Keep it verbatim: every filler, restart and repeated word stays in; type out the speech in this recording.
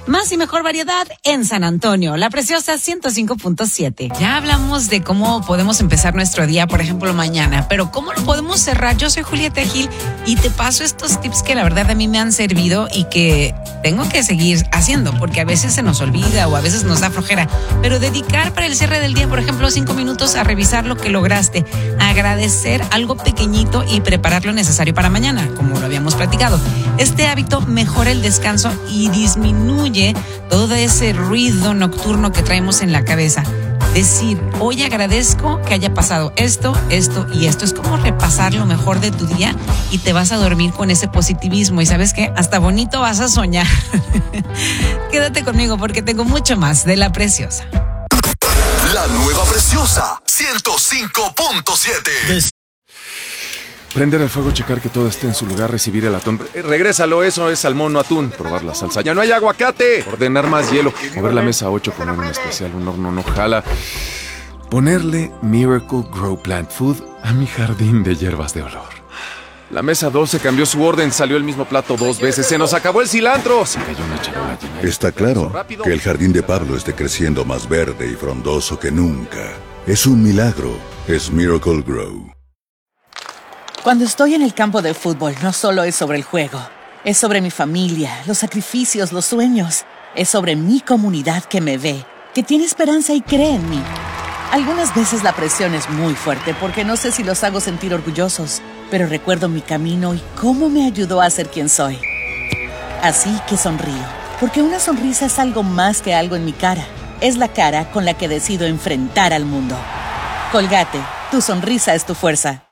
Más y mejor variedad en San Antonio, La Preciosa ciento cinco punto siete. Ya hablamos de cómo podemos empezar nuestro día, por ejemplo, mañana, pero ¿cómo lo podemos cerrar? Yo soy Julieta Gil y te paso estos tips que la verdad a mí me han servido y que tengo que seguir haciendo, porque a veces se nos olvida o a veces nos da flojera, pero dedicar para el cierre del día, por ejemplo, cinco minutos a revisar lo que lograste, agradecer algo pequeñito y preparar lo necesario para mañana, como lo habíamos platicado. Este hábito mejora el descanso y disminuye todo ese ruido nocturno que traemos en la cabeza. Decir, hoy agradezco que haya pasado esto, esto y esto. Es como repasar lo mejor de tu día y te vas a dormir con ese positivismo. Y ¿sabes qué? Hasta bonito vas a soñar. Quédate conmigo porque tengo mucho más de La Preciosa. La nueva Preciosa ciento cinco punto siete. Prender el fuego, checar que todo esté en su lugar, recibir el atún. Eh, regrésalo, eso es salmón, no atún. Probar la salsa. ¡Ya no hay aguacate! Ordenar más hielo. Mover la mesa a ocho, poner un especial, un horno no jala. Ponerle Miracle Grow Plant Food a mi jardín de hierbas de olor. La mesa doce cambió su orden, salió el mismo plato dos veces. ¡Se nos acabó el cilantro! Se cayó una charola llena. Está claro que el jardín de Pablo esté creciendo más verde y frondoso que nunca. Es un milagro. Es Miracle Grow. Cuando estoy en el campo de fútbol, no solo es sobre el juego. Es sobre mi familia, los sacrificios, los sueños. Es sobre mi comunidad que me ve, que tiene esperanza y cree en mí. Algunas veces la presión es muy fuerte porque no sé si los hago sentir orgullosos, pero recuerdo mi camino y cómo me ayudó a ser quien soy. Así que sonrío, porque una sonrisa es algo más que algo en mi cara. Es la cara con la que decido enfrentar al mundo. Colgate, tu sonrisa es tu fuerza.